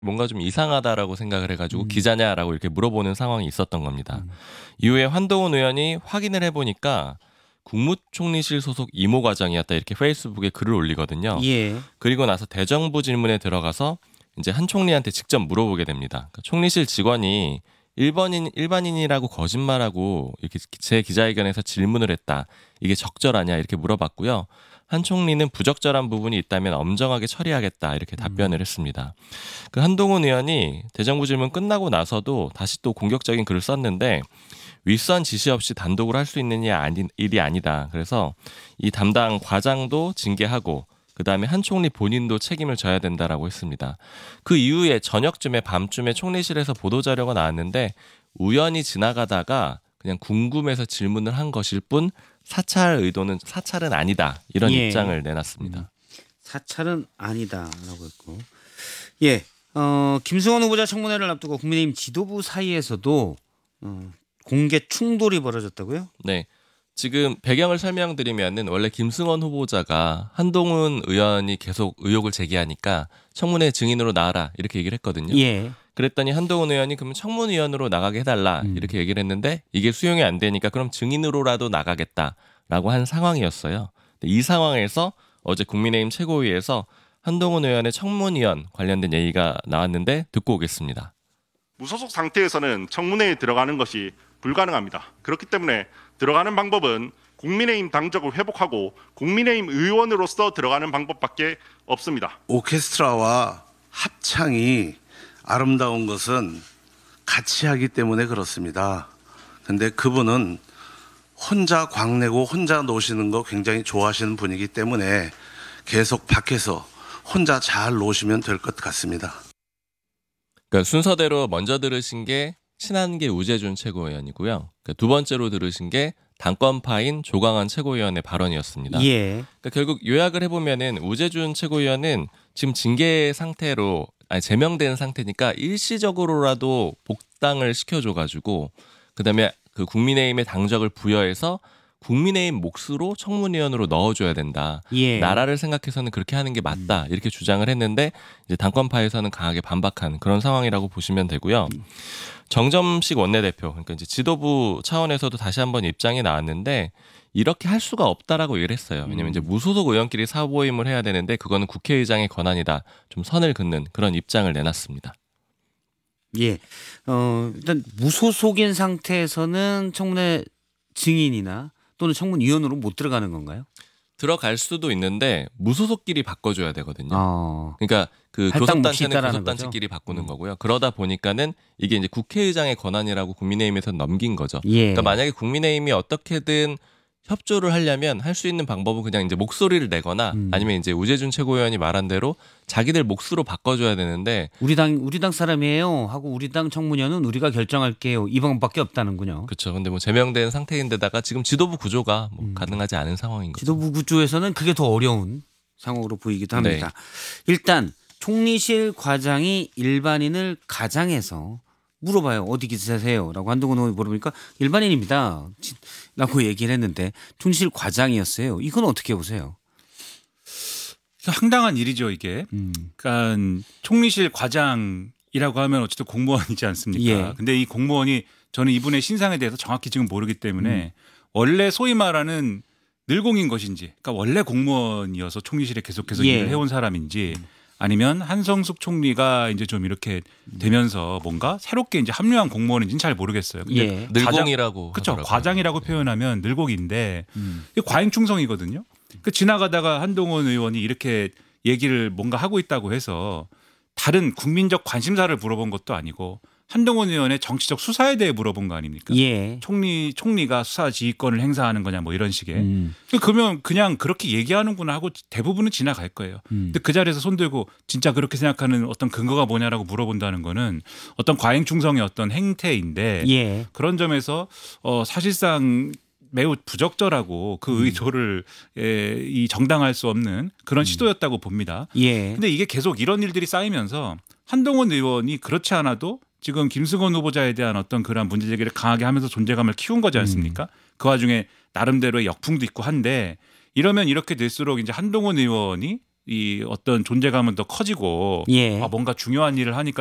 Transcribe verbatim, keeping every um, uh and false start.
뭔가 좀 이상하다라고 생각을 해가지고 음. 기자냐라고 이렇게 물어보는 상황이 있었던 겁니다. 음. 이후에 한동훈 의원이 확인을 해보니까 국무총리실 소속 이모 과장이었다 이렇게 페이스북에 글을 올리거든요. 예. 그리고 나서 대정부 질문에 들어가서 이제 한 총리한테 직접 물어보게 됩니다. 그러니까 총리실 직원이 일반인, 일반인이라고 거짓말하고 이렇게 제 기자회견에서 질문을 했다. 이게 적절하냐 이렇게 물어봤고요. 한 총리는 부적절한 부분이 있다면 엄정하게 처리하겠다 이렇게 답변을 했습니다. 그 한동훈 의원이 대정부 질문 끝나고 나서도 다시 또 공격적인 글을 썼는데 윗선 지시 없이 단독으로 할 수 있는 일이, 아니, 일이 아니다. 그래서 이 담당 과장도 징계하고 그다음에 한 총리 본인도 책임을 져야 된다라고 했습니다. 그 이후에 저녁쯤에 밤쯤에 총리실에서 보도자료가 나왔는데 우연히 지나가다가 그냥 궁금해서 질문을 한 것일 뿐 사찰 의도는 사찰은 아니다. 이런 예. 입장을 내놨습니다. 음. 사찰은 아니다라고 했고. 예. 어, 김승원 후보자 청문회를 앞두고 국민의힘 지도부 사이에서도 어, 공개 충돌이 벌어졌다고요? 네. 지금 배경을 설명드리면은 원래 김승원 후보자가 한동훈 의원이 계속 의혹을 제기하니까 청문회 증인으로 나와라 이렇게 얘기를 했거든요. 예. 그랬더니 한동훈 의원이 그러면 청문위원으로 나가게 해달라 음. 이렇게 얘기를 했는데 이게 수용이 안 되니까 그럼 증인으로라도 나가겠다라고 한 상황이었어요. 이 상황에서 어제 국민의힘 최고위에서 한동훈 의원의 청문위원 관련된 얘기가 나왔는데 듣고 오겠습니다. 무소속 상태에서는 청문회에 들어가는 것이 불가능합니다. 그렇기 때문에 들어가는 방법은 국민의힘 당적을 회복하고 국민의힘 의원으로서 들어가는 방법밖에 없습니다. 오케스트라와 합창이 아름다운 것은 같이 하기 때문에 그렇습니다. 근데 그분은 혼자 광내고 혼자 노시는 거 굉장히 좋아하시는 분이기 때문에 계속 밖에서 혼자 잘 노시면 될 것 같습니다. 그러니까 순서대로 먼저 들으신 게 친한계 우재준 최고위원이고요. 그러니까 두 번째로 들으신 게 당권파인 조광한 최고위원의 발언이었습니다. 예. 그러니까 결국 요약을 해보면은 우재준 최고위원은 지금 징계 상태로 아니 제명된 상태니까 일시적으로라도 복당을 시켜줘가지고 그다음에 그 국민의힘의 당적을 부여해서 국민의힘 몫으로 청문위원으로 넣어줘야 된다. 예. 나라를 생각해서는 그렇게 하는 게 맞다. 이렇게 주장을 했는데 이제 당권파에서는 강하게 반박한 그런 상황이라고 보시면 되고요. 정점식 원내대표, 그러니까 이제 지도부 차원에서도 다시 한번 입장이 나왔는데 이렇게 할 수가 없다라고 얘기를 했어요. 왜냐면 이제 무소속 의원끼리 사보임을 해야 되는데 그거는 국회의장의 권한이다. 좀 선을 긋는 그런 입장을 내놨습니다. 예. 어, 일단 무소속인 상태에서는 청문회 증인이나 또는 청문위원으로 못 들어가는 건가요? 들어갈 수도 있는데 무소속끼리 바꿔줘야 되거든요. 어. 그러니까 그 할당 몫이 교섭단체는 있다라는 교섭단체끼리 거죠? 바꾸는 음. 거고요. 그러다 보니까는 이게 이제 국회의장의 권한이라고 국민의힘에서 넘긴 거죠. 예. 그러니까 만약에 국민의힘이 어떻게든 협조를 하려면 할 수 있는 방법은 그냥 이제 목소리를 내거나 음. 아니면 이제 우재준 최고위원이 말한 대로 자기들 몫으로 바꿔줘야 되는데 우리 당 우리 당 사람이에요 하고 우리 당 청문위원은 우리가 결정할게요. 이 방법밖에 없다는군요. 그렇죠. 근데 뭐 제명된 상태인데다가 지금 지도부 구조가 뭐 음. 가능하지 않은 상황인 거죠. 지도부 구조에서는 그게 더 어려운 상황으로 보이기도 합니다. 네. 일단 총리실 과장이 일반인을 가장해서 물어봐요. 어디 계세요? 라고 한동훈 의원이 물어보니까 일반인입니다. 라고 얘기를 했는데 총리실 과장이었어요. 이건 어떻게 보세요? 황당한 일이죠, 이게. 음. 그러니까 총리실 과장이라고 하면 어쨌든 공무원이지 않습니까? 예. 근데 이 공무원이 저는 이분의 신상에 대해서 정확히 지금 모르기 때문에 음. 원래 소위 말하는 늘공인 것인지, 그러니까 원래 공무원이어서 총리실에 계속해서 예. 일을 해온 사람인지 아니면 한성숙 총리가 이제 좀 이렇게 되면서 뭔가 새롭게 이제 합류한 공무원인지는 잘 모르겠어요. 근데 예. 늘공이라고 그렇죠. 하더라고요. 과장이라고 표현하면 늘공인데 음. 이게 과잉 충성이거든요. 그 지나가다가 한동훈 의원이 이렇게 얘기를 뭔가 하고 있다고 해서 다른 국민적 관심사를 물어본 것도 아니고 한동훈 의원의 정치적 수사에 대해 물어본 거 아닙니까? 예. 총리 총리가 수사 지휘권을 행사하는 거냐 뭐 이런 식의. 음. 그러면 그냥 그렇게 얘기하는구나 하고 대부분은 지나갈 거예요. 음. 근데 그 자리에서 손들고 진짜 그렇게 생각하는 어떤 근거가 뭐냐라고 물어본다는 거는 어떤 과잉 충성의 어떤 행태인데 예. 그런 점에서 어 사실상 매우 부적절하고 그 음. 의도를 에, 이 정당할 수 없는 그런 시도였다고 봅니다. 예. 근데 이게 계속 이런 일들이 쌓이면서 한동훈 의원이 그렇지 않아도 지금 김승원 후보자에 대한 어떤 그런 문제 제기를 강하게 하면서 존재감을 키운 거지 않습니까? 음. 그 와중에 나름대로의 역풍도 있고 한데 이러면 이렇게 될수록 이제 한동훈 의원이 이 어떤 존재감은 더 커지고 예. 아, 뭔가 중요한 일을 하니까